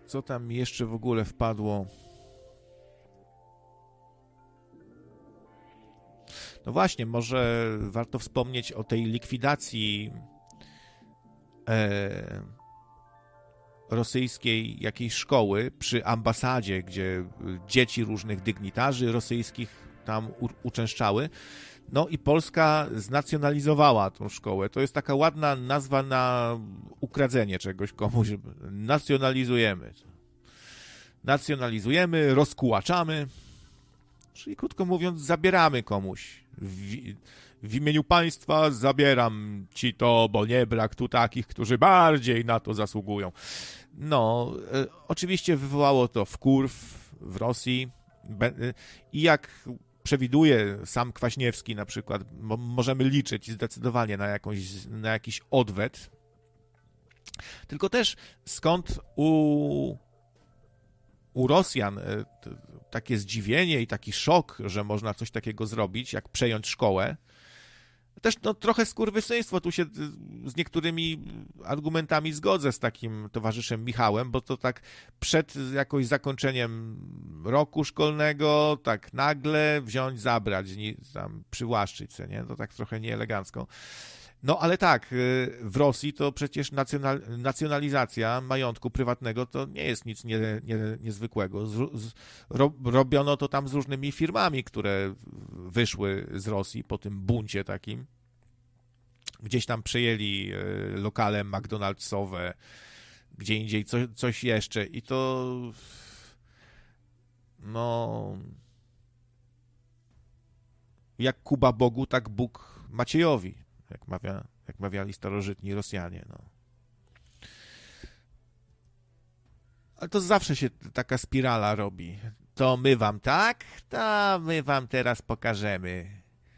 Co tam mi jeszcze w ogóle wpadło? No właśnie, może warto wspomnieć o tej likwidacji rosyjskiej jakiejś szkoły przy ambasadzie, gdzie dzieci różnych dygnitarzy rosyjskich tam uczęszczały. No i Polska znacjonalizowała tą szkołę. To jest taka ładna nazwa na ukradzenie czegoś komuś. Nacjonalizujemy. Nacjonalizujemy, rozkułaczamy, czyli krótko mówiąc zabieramy komuś. W imieniu państwa zabieram ci to, bo nie brak tu takich, którzy bardziej na to zasługują. No, oczywiście wywołało to wkurw w Rosji i jak przewiduje sam Kwaśniewski na przykład, możemy liczyć zdecydowanie na jakiś odwet. Tylko też skąd u Rosjan takie zdziwienie i taki szok, że można coś takiego zrobić, jak przejąć szkołę. Też no, trochę skurwysyństwo, tu się z niektórymi argumentami zgodzę z takim towarzyszem Michałem, bo to tak przed jakoś zakończeniem roku szkolnego, tak nagle wziąć, zabrać, tam przywłaszczyć się, nie? To tak trochę nieelegancko. No ale tak, w Rosji to przecież nacjonalizacja majątku prywatnego to nie jest nic niezwykłego. Robiono to tam z różnymi firmami, które wyszły z Rosji po tym buncie takim. Gdzieś tam przejęli lokale McDonald'sowe, gdzie indziej coś jeszcze i to no jak Kuba Bogu, tak Bóg Maciejowi. Jak mawiali starożytni Rosjanie. No. Ale to zawsze się taka spirala robi. To my wam tak, to my wam teraz pokażemy.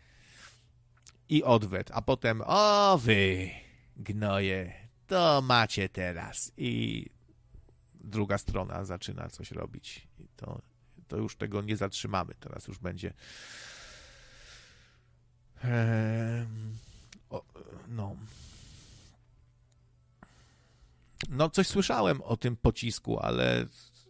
I odwet. A potem, o wy, gnoje, to macie teraz. I druga strona zaczyna coś robić. I to już tego nie zatrzymamy. Teraz już będzie... No, coś słyszałem o tym pocisku, ale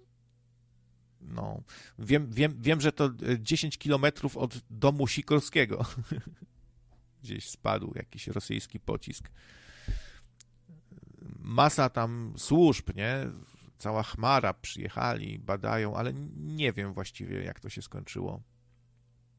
no, wiem, że to 10 kilometrów od domu Sikorskiego gdzieś spadł jakiś rosyjski pocisk. Masa tam służb, nie? Cała chmara przyjechali, badają, ale nie wiem właściwie, jak to się skończyło.